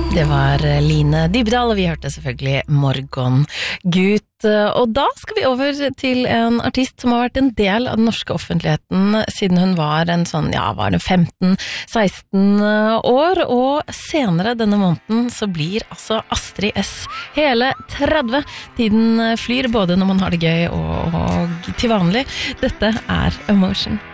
Det var Line Dybdahl, og vi hørte selvfølgelig Morgengut. Og da skal vi over til en artist som har vært en del av den norske offentligheten siden hun var en sånn, var det 15-16 år, og senere denne måneden så blir altså Astrid S hele 30. Tiden flyr både når man har det gøy og til vanlig. Dette er Emotion.